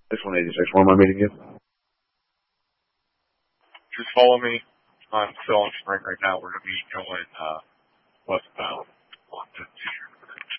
6-1-86. Where am I meeting you? Just follow me. I'm still on Sprint right now. We're going to be going westbound.